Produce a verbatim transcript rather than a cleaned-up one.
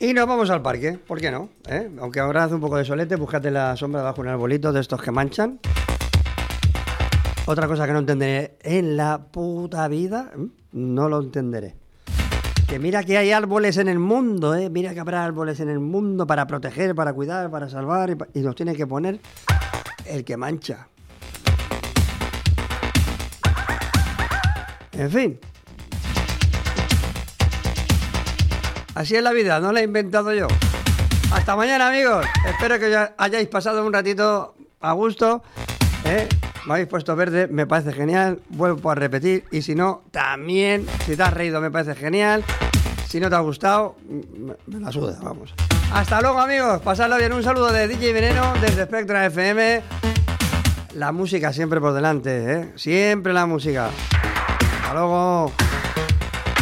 Y nos vamos al parque, ¿por qué no? ¿Eh? Aunque ahora hace un poco de solete, búscate la sombra bajo un arbolito de estos que manchan. Otra cosa que no entenderé en la puta vida, no lo entenderé. Que mira que hay árboles en el mundo, ¿eh? Mira que habrá árboles en el mundo para proteger, para cuidar, para salvar, y, pa- y nos tiene que poner el que mancha. En fin. Así es la vida, no la he inventado yo. Hasta mañana, amigos. Espero que ya hayáis pasado un ratito a gusto. ¿eh? Me habéis puesto verde, me parece genial. Vuelvo a repetir. Y si no, también. Si te has reído, me parece genial. Si no te ha gustado, me, me la suda, vamos. Hasta luego, amigos. Pasadlo bien. Un saludo de D J Veneno desde Spectra F M. La música siempre por delante, ¿eh? Siempre la música. Hasta luego.